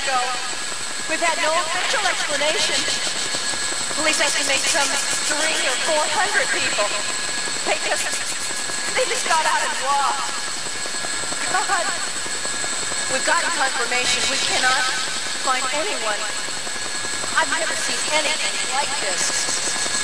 ago. We've had no official explanation. Police estimate some 300 or 400 people. They just got out and walked. God. We've gotten confirmation. We cannot find anyone. I've never seen anything like this.